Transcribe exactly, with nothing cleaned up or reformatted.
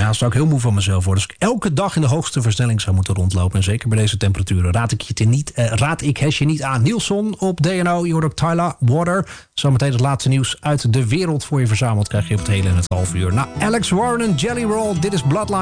daar zou ik heel moe van mezelf worden. Als ik elke dag in de hoogste versnelling zou moeten rondlopen. En zeker bij deze temperaturen raad ik, je te niet, uh, raad ik het je niet aan. Nielson op D N O, je hoort ook Tyler Water. Zometeen het laatste nieuws uit de wereld voor je verzameld. Krijg je op het hele en het half uur. Nou, Alex Warren en Jelly Roll, dit is Bloodline.